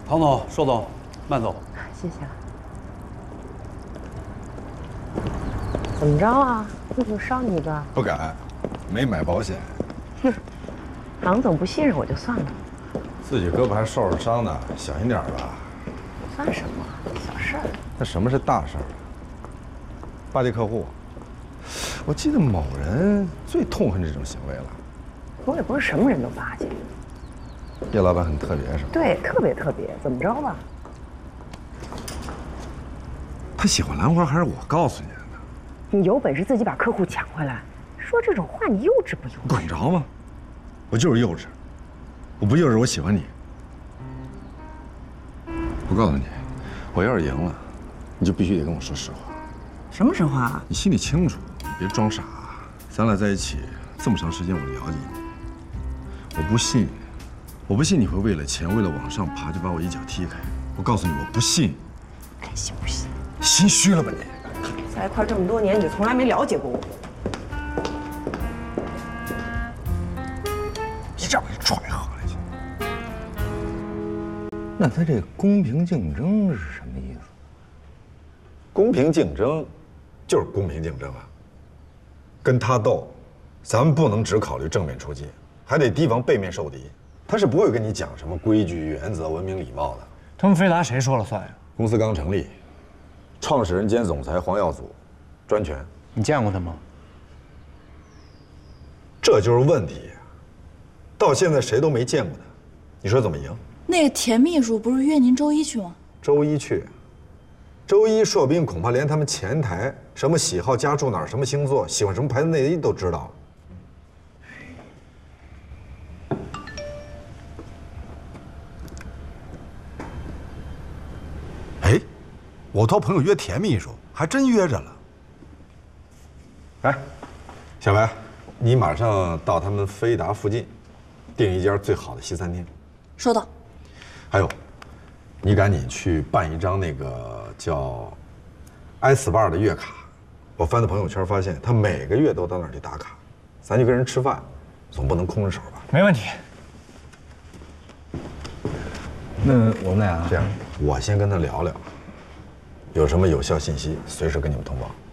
唐总、寿总，慢走。 谢谢。怎么着啊？又不伤你一个？ 不敢，没买保险。 哼，唐总不信任我就算了。 自己胳膊还受着伤呢，小心点吧。 算什么？小事儿。 那什么是大事儿？巴结客户。我记得某人最痛恨这种行为了。 我也不是什么人都巴结。 叶老板很特别是吧？ 对，特别特别。怎么着吧？ 他喜欢兰花还是我告诉你的呢？ 你有本事自己把客户抢回来，说这种话你幼稚不幼稚？ 管着吗？我就是幼稚。我不幼稚，我喜欢你。我告诉你，我要是赢了，你就必须得跟我说实话。 什么实话啊？ 你心里清楚，你别装傻。咱俩在一起这么长时间，我了解你。我不信你会为了钱，为了往上爬就把我一脚踢开。我告诉你，我不信。 爱信不信？ 心虚了吧你？ 在一块这么多年，你从来没了解过我。 一掌给踹喝来去。 那他这公平竞争是什么意思？ 公平竞争，就是公平竞争啊。跟他斗，咱们不能只考虑正面出击，还得提防背面受敌。他是不会跟你讲什么规矩、原则、文明礼貌的。 他们飞达谁说了算呀？ 公司刚成立，创始人兼总裁黄耀祖，专权。 你见过他吗？ 这就是问题。到现在谁都没见过他，你说怎么赢？ 那个田秘书不是约您周一去吗？ 周一去，周一硕斌恐怕连他们前台什么喜好、家住哪儿、什么星座、喜欢什么牌子内衣都知道。 哎，我托朋友约田秘书，还真约着了。 哎，小白，你马上到他们飞达附近，订一家最好的西餐厅。 收到。 还有，你赶紧去办一张那个叫 iSpa 的月卡。我翻他朋友圈发现，他每个月都到那儿去打卡。咱就跟人吃饭，总不能空着手吧？ 没问题。 那我们俩这样，我先跟他聊聊，有什么有效信息，随时跟你们通报。